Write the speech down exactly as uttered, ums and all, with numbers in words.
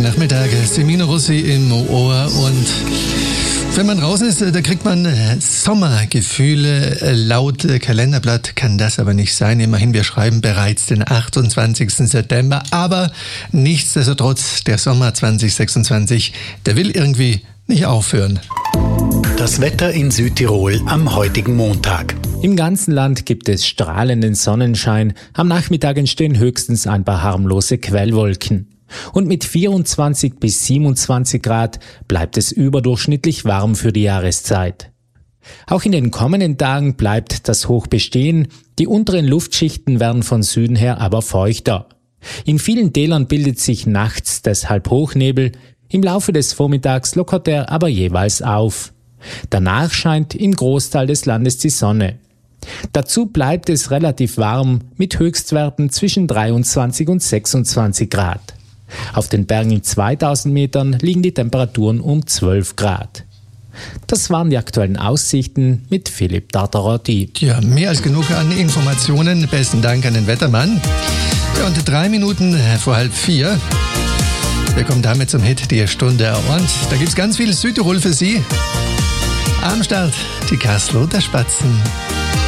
Nachmittag, Semino Rossi im Ohr, und wenn man draußen ist, da kriegt man Sommergefühle. Laut Kalenderblatt kann das aber nicht sein. Immerhin, wir schreiben bereits den achtundzwanzigsten September, aber nichtsdestotrotz, der Sommer zwanzig sechsundzwanzig, der will irgendwie nicht aufhören. Das Wetter in Südtirol am heutigen Montag. Im ganzen Land gibt es strahlenden Sonnenschein. Am Nachmittag entstehen höchstens ein paar harmlose Quellwolken. Und mit vierundzwanzig bis siebenundzwanzig Grad bleibt es überdurchschnittlich warm für die Jahreszeit. Auch in den kommenden Tagen bleibt das Hoch bestehen. Die unteren Luftschichten werden von Süden her aber feuchter. In vielen Tälern bildet sich nachts deshalb Hochnebel. Im Laufe des Vormittags lockert er aber jeweils auf. Danach scheint im Großteil des Landes die Sonne. Dazu bleibt es relativ warm mit Höchstwerten zwischen dreiundzwanzig und sechsundzwanzig Grad. Auf den Bergen in zweitausend Metern liegen die Temperaturen um zwölf Grad. Das waren die aktuellen Aussichten mit Philipp Tartarotti. Ja, mehr als genug an Informationen. Besten Dank an den Wettermann. Ja, und drei Minuten vor halb vier. Wir kommen damit zum Hit der Stunde. Und da gibt es ganz viel Südtirol für Sie. Am Start die Kasseler Spatzen.